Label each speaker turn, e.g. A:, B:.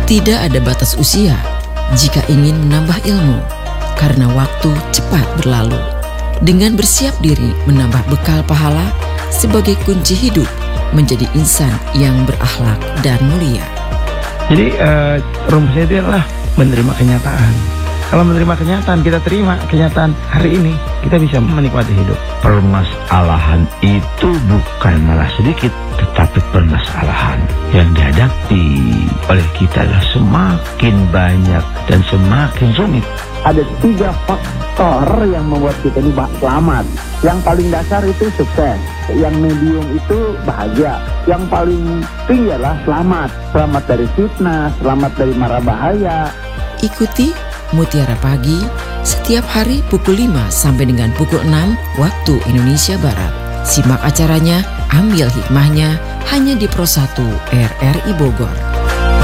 A: Tidak ada batas usia jika ingin menambah ilmu, karena waktu cepat berlalu. Dengan bersiap diri menambah bekal pahala sebagai kunci hidup menjadi insan yang berakhlak dan mulia.
B: Jadi rumusnya itu adalah menerima kenyataan. Kalau menerima kenyataan, kita terima kenyataan hari ini, kita bisa menikmati hidup.
C: Permasalahan itu bukan malah sedikit, tetapi permasalahan yang dihadapi oleh kita adalah semakin banyak dan semakin rumit.
D: Ada 3 faktor yang membuat kita ini selamat. Yang paling dasar itu sukses, yang medium itu bahagia, yang paling tinggi adalah selamat. Selamat dari fitnah, selamat dari mara bahaya.
A: Ikuti Mutiara Pagi setiap hari pukul 5 sampai dengan pukul 6 waktu Indonesia Barat. Simak acaranya, ambil hikmahnya hanya di Pro 1 RRI Bogor.